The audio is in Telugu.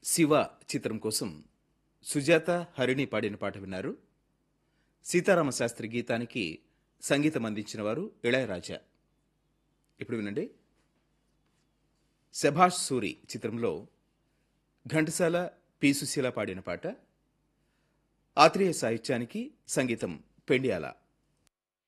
శివ చిత్రం కోసం సుజాత హరిణి పాడిన పాట విన్నారు. సీతారామ శాస్త్రి గీతానికి సంగీతం అందించిన వారు ఇళయరాజా. ఇప్పుడు వినండి. శభాష్ సూరి చిత్రంలో ఘంటసాల పి సుశీల పాడిన పాట. ఆత్రేయ సాహిత్యానికి సంగీతం పెండియాల.